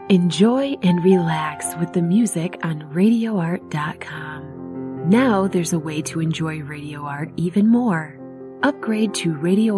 Enjoy and relax with the music on RadioArt.com. Now there's a way to enjoy Radio Art even more. Upgrade to Radio